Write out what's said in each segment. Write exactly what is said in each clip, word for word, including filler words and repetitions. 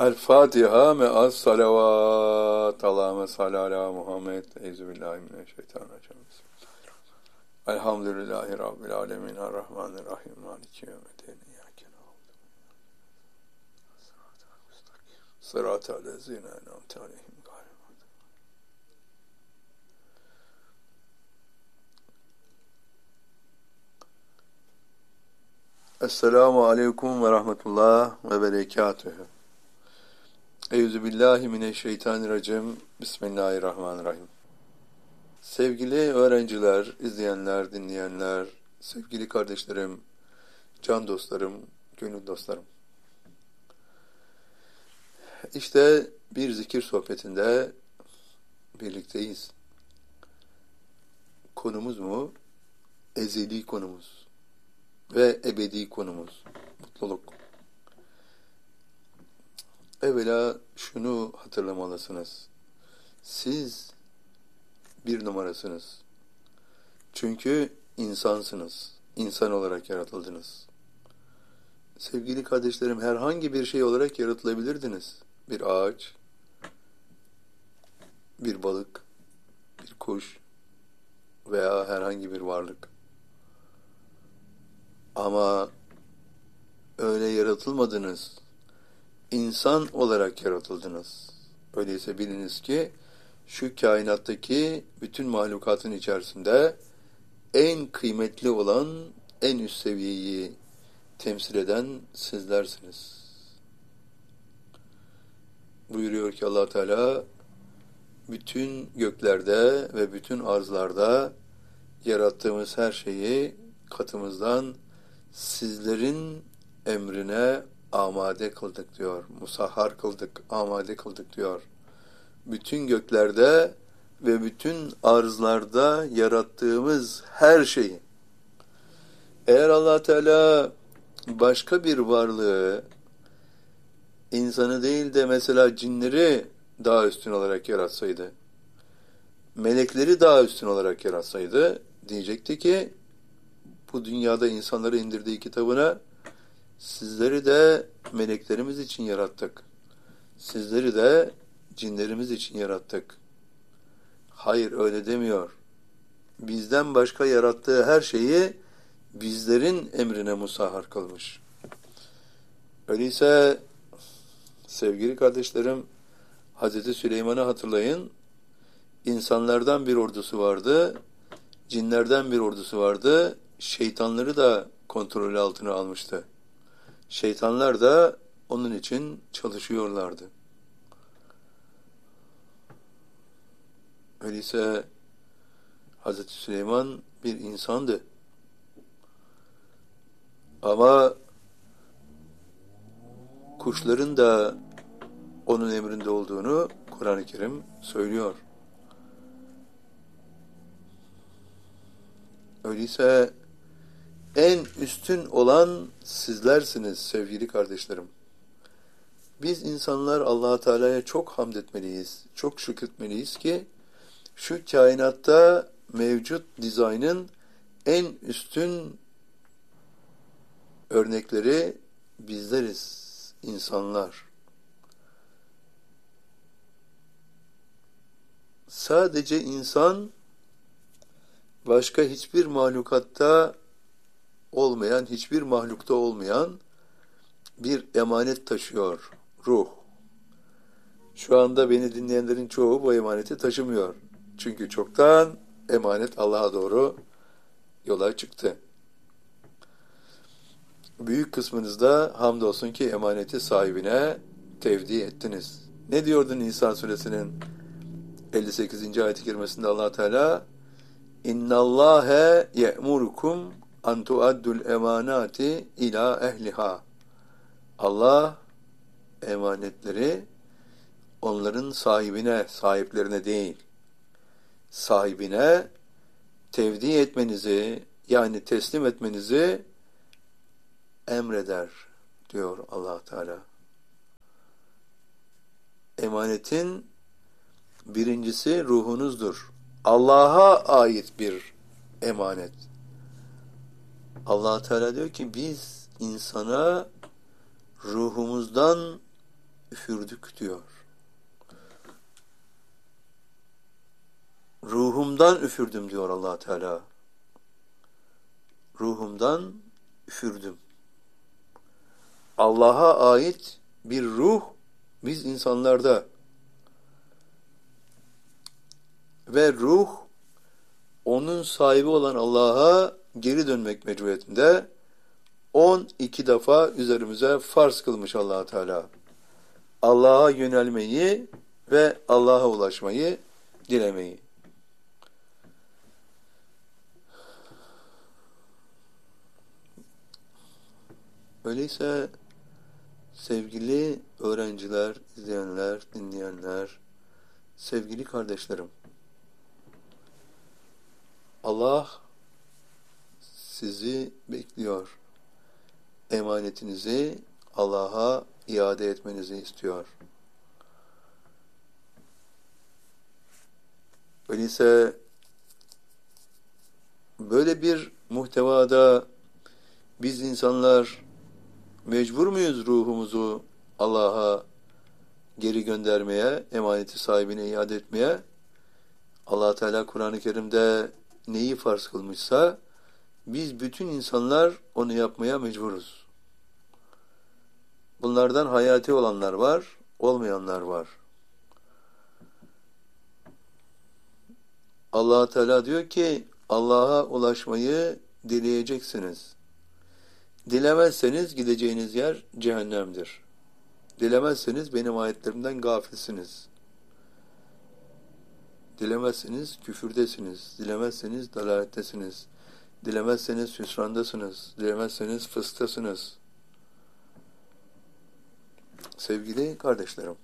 El Fatiha me'as salavat. Allahümme salli ala Muhammed. Euzubillahimineşşeytanirracim. Elhamdülillahi Rabbil alemin. Errahmanirrahim. Maliki yevmiddin. İyyâke na'budu. Sıratal lezîne en'amte aleyhim. Esselamu aleyküm ve rahmetullah ve berekatühü. Euzubillahimineşşeytanirracim. Bismillahirrahmanirrahim. Sevgili öğrenciler, izleyenler, dinleyenler, sevgili kardeşlerim, can dostlarım, gönül dostlarım. İşte bir zikir sohbetinde birlikteyiz. Konumuz mu? Ezeli konumuz ve ebedi konumuz. Mutluluk. Evvela şunu hatırlamalısınız. Siz bir numarasınız. Çünkü insansınız. İnsan olarak yaratıldınız. Sevgili kardeşlerim, herhangi bir şey olarak yaratılabilirdiniz. Bir ağaç, bir balık, bir kuş veya herhangi bir varlık. Ama öyle yaratılmadınız. İnsan olarak yaratıldınız. Öyleyse biliniz ki şu kainattaki bütün mahlukatın içerisinde en kıymetli olan, en üst seviyeyi temsil eden sizlersiniz. Buyuruyor ki Allah Teala, bütün göklerde ve bütün arzlarda yarattığımız her şeyi katımızdan sizlerin emrine amade kıldık diyor. Musahhar kıldık, amade kıldık diyor. Bütün göklerde ve bütün arzlarda yarattığımız her şeyi. Eğer Allah Teala başka bir varlığı, insanı değil de mesela cinleri daha üstün olarak yaratsaydı, melekleri daha üstün olarak yaratsaydı, diyecekti ki, bu dünyada insanları indirdiği kitabına, sizleri de meleklerimiz için yarattık. Sizleri de cinlerimiz için yarattık. Hayır, öyle demiyor. Bizden başka yarattığı her şeyi bizlerin emrine musahhar kılmış. Öyleyse sevgili kardeşlerim, Hazreti Süleyman'ı hatırlayın. İnsanlardan bir ordusu vardı, cinlerden bir ordusu vardı, şeytanları da kontrolü altına almıştı. Şeytanlar da onun için çalışıyorlardı. Öyleyse Hazreti Süleyman bir insandı. Ama kuşların da onun emrinde olduğunu Kur'an-ı Kerim söylüyor. Öyleyse en üstün olan sizlersiniz sevgili kardeşlerim. Biz insanlar Allah Teala'ya çok hamd etmeliyiz, çok şükretmeliyiz ki şu kainatta mevcut dizaynın en üstün örnekleri bizleriz, insanlar. Sadece insan, başka hiçbir mahlukatta olmayan, hiçbir mahlukta olmayan bir emanet taşıyor, ruh. Şu anda beni dinleyenlerin çoğu bu emaneti taşımıyor. Çünkü çoktan emanet Allah'a doğru yola çıktı. Büyük kısmınız da hamdolsun ki emaneti sahibine tevdi ettiniz. Ne diyordu Nisa suresinin elli sekizinci ayet-i kerimesinde Allah Teala? İnnallâhe ye'murukum an tuaddul emanati ila ehliha. Allah emanetleri onların sahibine, sahiplerine değil, sahibine tevdi etmenizi, yani teslim etmenizi emreder diyor Allah Teala. Emanetin birincisi ruhunuzdur. Allah'a ait bir emanet. Allah Teala diyor ki biz insana ruhumuzdan üfürdük diyor. Ruhumdan üfürdüm diyor Allah Teala. Ruhumdan üfürdüm. Allah'a ait bir ruh biz insanlarda ve ruh onun sahibi olan Allah'a geri dönmek mecburiyetinde on iki defa üzerimize farz kılmış Allah Teala. Allah'a yönelmeyi ve Allah'a ulaşmayı dilemeyi. Öyleyse sevgili öğrenciler, izleyenler, dinleyenler, sevgili kardeşlerim, Allah sizi bekliyor. Emanetinizi Allah'a iade etmenizi istiyor. Öyleyse böyle bir muhtevada biz insanlar mecbur muyuz ruhumuzu Allah'a geri göndermeye, emaneti sahibine iade etmeye? Allah Teala Kur'an-ı Kerim'de neyi farz kılmışsa biz bütün insanlar onu yapmaya mecburuz. Bunlardan hayati olanlar var, olmayanlar var. Allah Teala diyor ki Allah'a ulaşmayı dileyeceksiniz. Dilemezseniz gideceğiniz yer cehennemdir. Dilemezseniz benim ayetlerimden gafilsiniz. Dilemezseniz küfürdesiniz. Dilemezseniz dalalettesiniz. Dilemezseniz hüsrandasınız. Dilemezseniz fısktasınız. Sevgili kardeşlerim,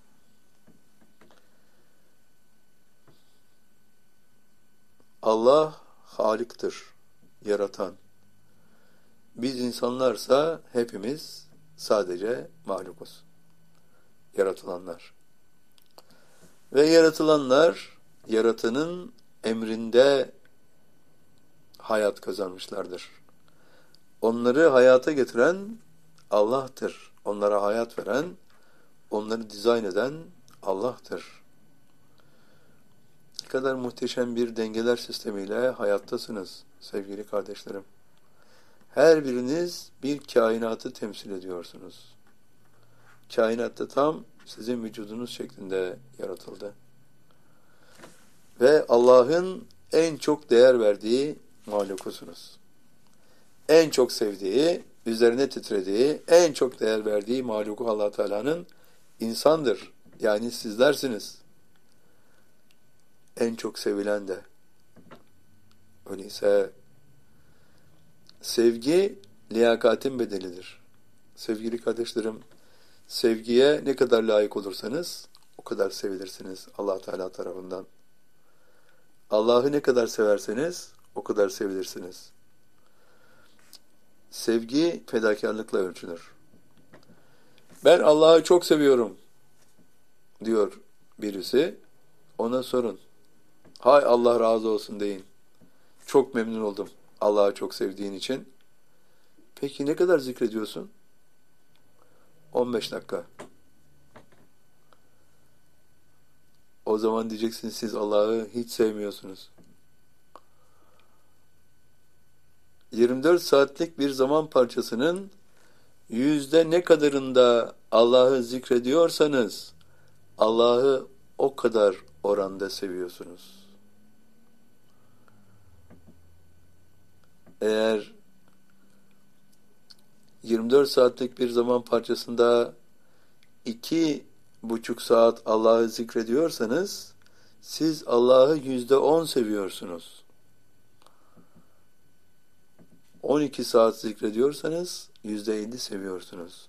Allah Halik'tir, yaratan. Biz insanlarsa hepimiz sadece mahlukuz, yaratılanlar. Ve yaratılanlar, yaratanın emrinde hayat kazanmışlardır. Onları hayata getiren Allah'tır. Onlara hayat veren, onları dizayn eden Allah'tır. Ne kadar muhteşem bir dengeler sistemiyle hayattasınız sevgili kardeşlerim. Her biriniz bir kainatı temsil ediyorsunuz. Kainatta tam sizin vücudunuz şeklinde yaratıldı. Ve Allah'ın en çok değer verdiği mahlukusunuz. En çok sevdiği, üzerine titrediği, en çok değer verdiği mahluku Allah Teala'nın insandır. Yani sizlersiniz. En çok sevilen de. Öyleyse sevgi liyakatin bedelidir. Sevgili kardeşlerim, sevgiye ne kadar layık olursanız o kadar sevilirsiniz Allah Teala tarafından. Allah'ı ne kadar severseniz o kadar sevilirsiniz. Sevgi fedakarlıkla ölçülür. Ben Allah'ı çok seviyorum diyor birisi. Ona sorun. Hay Allah razı olsun deyin. Çok memnun oldum Allah'ı çok sevdiğin için. Peki ne kadar zikrediyorsun? on beş dakika. O zaman diyeceksiniz siz Allah'ı hiç sevmiyorsunuz. yirmi dört saatlik bir zaman parçasının yüzde ne kadarında Allah'ı zikrediyorsanız Allah'ı o kadar oranda seviyorsunuz. Eğer yirmi dört saatlik bir zaman parçasında iki buçuk saat Allah'ı zikrediyorsanız siz Allah'ı yüzde on seviyorsunuz. on iki saat zikrediyorsanız yüzde elli seviyorsunuz.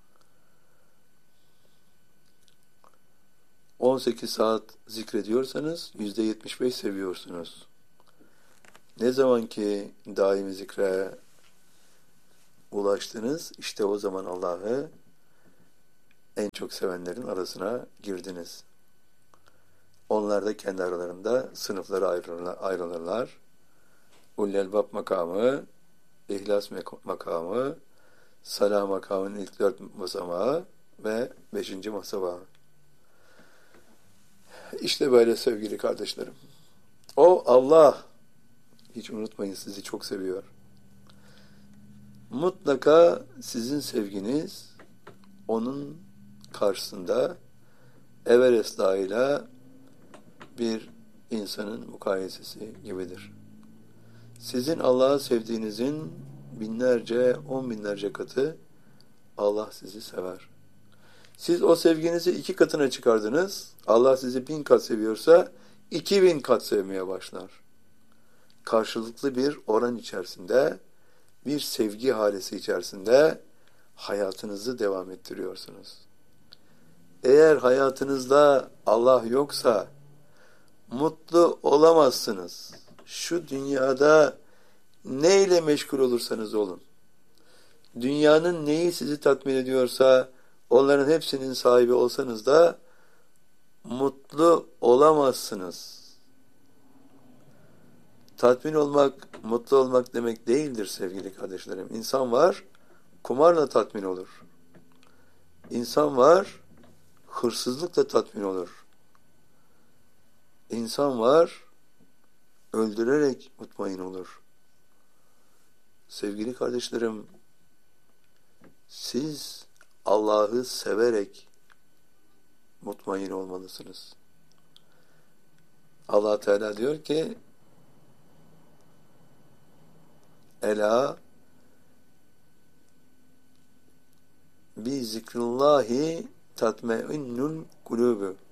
on sekiz saat zikrediyorsanız yüzde yetmiş beş seviyorsunuz. Ne zaman ki daimi zikre ulaştınız, işte o zaman Allah'ı en çok sevenlerin arasına girdiniz. Onlar da kendi aralarında sınıflara ayrılırlar. ayrılırlar. Ulul Elbab makamı, İhlas makamı, Salah makamının ilk dört basamağı, ve beşinci masaba. İşte böyle sevgili kardeşlerim. O Allah, hiç unutmayın, sizi çok seviyor. Mutlaka sizin sevginiz onun karşısında Everest Dağı'yla bir insanın mukayesesi gibidir. Sizin Allah'ı sevdiğinizin binlerce, on binlerce katı Allah sizi sever. Siz o sevginizi iki katına çıkardınız. Allah sizi bin kat seviyorsa iki bin kat sevmeye başlar. Karşılıklı bir oran içerisinde, bir sevgi halesi içerisinde hayatınızı devam ettiriyorsunuz. Eğer hayatınızda Allah yoksa mutlu olamazsınız. Şu dünyada neyle meşgul olursanız olun. Dünyanın neyi sizi tatmin ediyorsa onların hepsinin sahibi olsanız da mutlu olamazsınız. Tatmin olmak, mutlu olmak demek değildir sevgili kardeşlerim. İnsan var, kumarla tatmin olur. İnsan var, hırsızlıkla tatmin olur. İnsan var, öldürerek mutmain olur. Sevgili kardeşlerim, siz Allah'ı severek mutmain olmalısınız. Allah Teala diyor ki, Ela bi zikrillahi tatmainnul kulûbü.